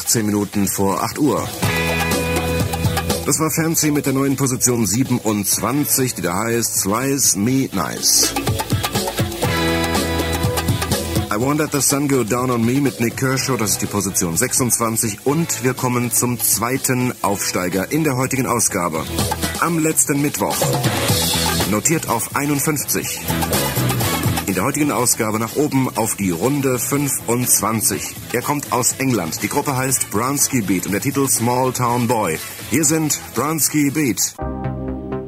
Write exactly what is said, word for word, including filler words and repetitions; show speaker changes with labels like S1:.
S1: achtzehn Minuten vor acht Uhr. Das war Fancy mit der neuen Position siebenundzwanzig, die da heißt Slice Me Nice. I Won't Let the Sun Go Down on Me mit Nik Kershaw, das ist die Position sechsundzwanzig. Und wir kommen zum zweiten Aufsteiger in der heutigen Ausgabe. Am letzten Mittwoch. Notiert auf einundfünfzig. In der heutigen Ausgabe nach oben auf die Runde fünfundzwanzig. Er kommt aus England. Die Gruppe heißt Bransky Beat und der Titel Small Town Boy. Hier sind Bransky Beat.